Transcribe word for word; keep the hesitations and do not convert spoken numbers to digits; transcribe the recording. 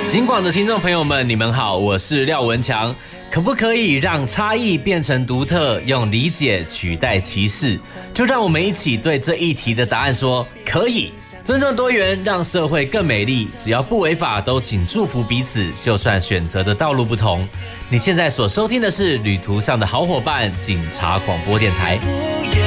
金广的听众朋友们，你们好，我是廖文强。可不可以让差异变成独特，用理解取代歧视？就让我们一起对这一题的答案说可以。尊重多元，让社会更美丽。只要不违法，都请祝福彼此。就算选择的道路不同，你现在所收听的是旅途上的好伙伴——警察广播电台。